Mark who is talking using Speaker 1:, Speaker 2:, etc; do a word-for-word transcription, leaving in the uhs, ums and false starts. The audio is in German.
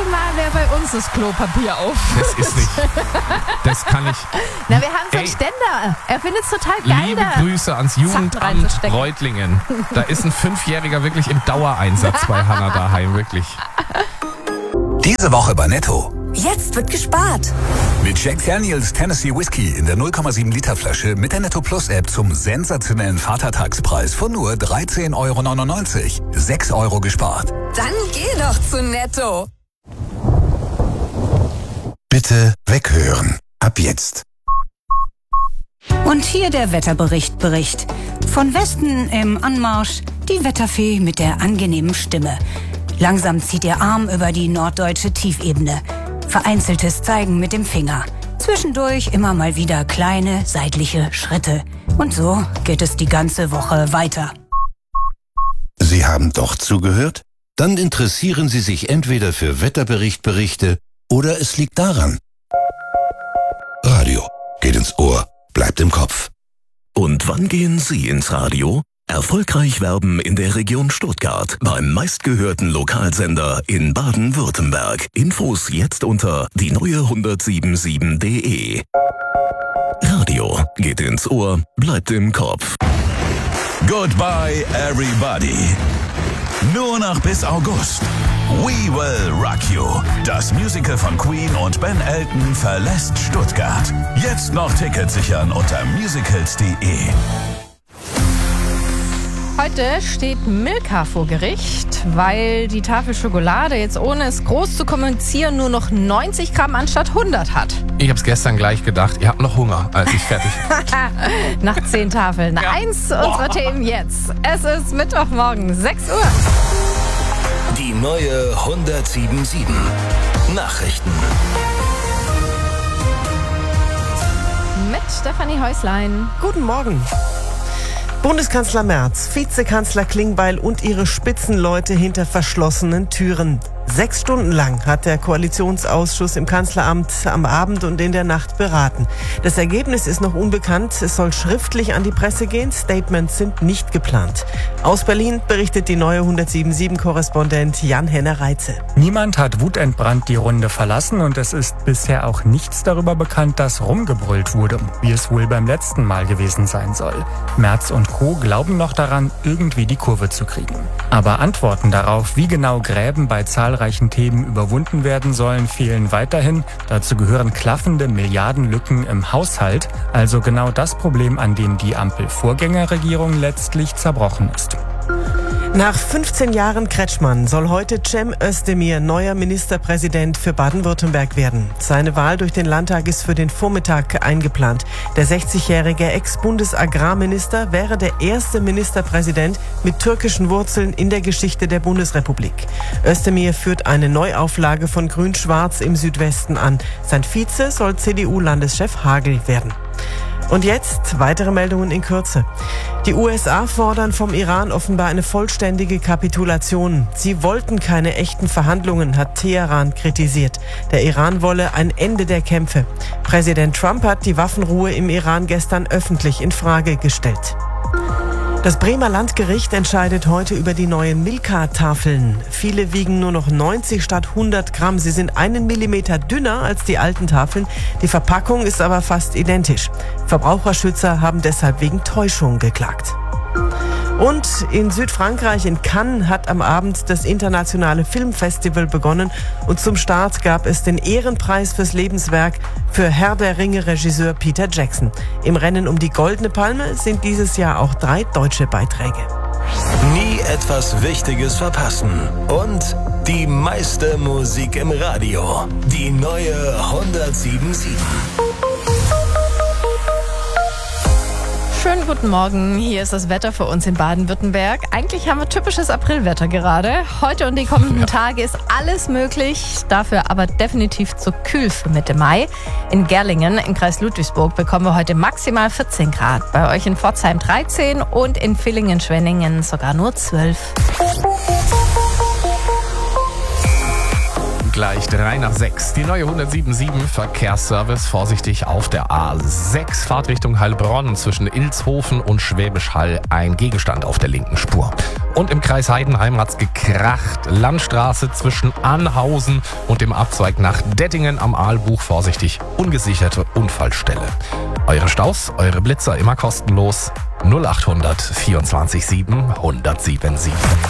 Speaker 1: mal, wer bei uns das Klopapier auf.
Speaker 2: Das ist nicht. Das kann ich.
Speaker 1: Na, wir haben so einen
Speaker 2: Ey,
Speaker 1: Ständer. Er findet es total geil.
Speaker 2: Liebe
Speaker 1: da
Speaker 2: Grüße ans
Speaker 1: Sachen
Speaker 2: Jugendamt
Speaker 1: reinzustecken.
Speaker 2: Reutlingen. Da ist ein Fünfjähriger wirklich im Dauereinsatz bei Hannah daheim, wirklich.
Speaker 3: Diese Woche bei Netto.
Speaker 4: Jetzt wird gespart.
Speaker 3: Mit Jack Daniels Tennessee Whiskey in der null Komma sieben Liter Flasche mit der Netto Plus App zum sensationellen Vatertagspreis von nur dreizehn Euro neunundneunzig. sechs Euro gespart.
Speaker 4: Dann geh doch zu Netto.
Speaker 3: Bitte weghören. Ab jetzt.
Speaker 5: Und hier der Wetterbericht Bericht. Von Westen im Anmarsch die Wetterfee mit der angenehmen Stimme. Langsam zieht ihr Arm über die norddeutsche Tiefebene. Vereinzeltes Zeigen mit dem Finger. Zwischendurch immer mal wieder kleine seitliche Schritte. Und so geht es die ganze Woche weiter.
Speaker 6: Sie haben doch zugehört? Dann interessieren Sie sich entweder für Wetterberichtberichte oder es liegt daran. Radio geht ins Ohr, bleibt im Kopf.
Speaker 7: Und wann gehen Sie ins Radio? Erfolgreich werben in der Region Stuttgart beim meistgehörten Lokalsender in Baden-Württemberg. Infos jetzt unter die neue hundertsieben Komma sieben punkt de. Radio geht ins Ohr, bleibt im Kopf.
Speaker 8: Goodbye everybody. Nur noch bis August. We Will Rock You. Das Musical von Queen und Ben Elton verlässt Stuttgart. Jetzt noch Tickets sichern unter musicals punkt de.
Speaker 1: Heute steht Milka vor Gericht, weil die Tafel Schokolade jetzt ohne es groß zu kommunizieren nur noch neunzig Gramm anstatt hundert hat.
Speaker 2: Ich hab's gestern gleich gedacht, ihr habt noch Hunger, als ich fertig war.
Speaker 1: Nach zehn Tafeln. Ja. Eins unserer oh. Themen jetzt. Es ist Mittwochmorgen, sechs Uhr.
Speaker 7: Die neue hundertsieben Komma sieben. Nachrichten.
Speaker 1: Mit Stefanie Häuslein.
Speaker 9: Guten Morgen. Bundeskanzler Merz, Vizekanzler Klingbeil und ihre Spitzenleute hinter verschlossenen Türen. Sechs Stunden lang hat der Koalitionsausschuss im Kanzleramt am Abend und in der Nacht beraten. Das Ergebnis ist noch unbekannt. Es soll schriftlich an die Presse gehen. Statements sind nicht geplant. Aus Berlin berichtet die neue hundertsieben Komma sieben-Korrespondent Jan-Henner Reitze.
Speaker 10: Niemand hat wutentbrannt die Runde verlassen und es ist bisher auch nichts darüber bekannt, dass rumgebrüllt wurde, wie es wohl beim letzten Mal gewesen sein soll. Merz und Co. glauben noch daran, irgendwie die Kurve zu kriegen. Aber Antworten darauf, wie genau Gräben bei zahlreichen Themen überwunden werden sollen, fehlen weiterhin. Dazu gehören klaffende Milliardenlücken im Haushalt, also genau das Problem, an dem die Ampel-Vorgängerregierung letztlich zerbrochen ist.
Speaker 9: Nach fünfzehn Jahren Kretschmann soll heute Cem Özdemir neuer Ministerpräsident für Baden-Württemberg werden. Seine Wahl durch den Landtag ist für den Vormittag eingeplant. Der sechzigjährige Ex-Bundesagrarminister wäre der erste Ministerpräsident mit türkischen Wurzeln in der Geschichte der Bundesrepublik. Özdemir führt eine Neuauflage von Grün-Schwarz im Südwesten an. Sein Vize soll C D U-Landeschef Hagel werden. Und jetzt weitere Meldungen in Kürze. Die U S A fordern vom Iran offenbar eine vollständige Kapitulation. Sie wollten keine echten Verhandlungen, hat Teheran kritisiert. Der Iran wolle ein Ende der Kämpfe. Präsident Trump hat die Waffenruhe im Iran gestern öffentlich in Frage gestellt. Das Bremer Landgericht entscheidet heute über die neuen Milka-Tafeln. Viele wiegen nur noch neunzig statt hundert Gramm. Sie sind einen Millimeter dünner als die alten Tafeln. Die Verpackung ist aber fast identisch. Verbraucherschützer haben deshalb wegen Täuschung geklagt. Und in Südfrankreich, in Cannes, hat am Abend das internationale Filmfestival begonnen. Und zum Start gab es den Ehrenpreis fürs Lebenswerk für Herr der Ringe-Regisseur Peter Jackson. Im Rennen um die Goldene Palme sind dieses Jahr auch drei deutsche Beiträge.
Speaker 7: Nie etwas Wichtiges verpassen. Und die meiste Musik im Radio. Die neue hundertsieben Komma sieben.
Speaker 1: Schönen guten Morgen, hier ist das Wetter für uns in Baden-Württemberg. Eigentlich haben wir typisches Aprilwetter gerade. Heute und die kommenden ja. Tage ist alles möglich, dafür aber definitiv zu kühl für Mitte Mai. In Gerlingen im Kreis Ludwigsburg bekommen wir heute maximal vierzehn Grad. Bei euch in Pforzheim dreizehn und in Villingen-Schwenningen sogar nur zwölf.
Speaker 2: Gleich drei nach sechs. Die neue hundertsieben Komma sieben Verkehrsservice. Vorsichtig auf der A sechs. Fahrtrichtung Heilbronn zwischen Ilshofen und Schwäbisch Hall. Ein Gegenstand auf der linken Spur. Und im Kreis Heidenheim hat's gekracht. Landstraße zwischen Anhausen und dem Abzweig nach Dettingen am Aalbuch. Vorsichtig, ungesicherte Unfallstelle. Eure Staus, eure Blitzer immer kostenlos. null acht hundert vierundzwanzig sieben eins null sieben sieben.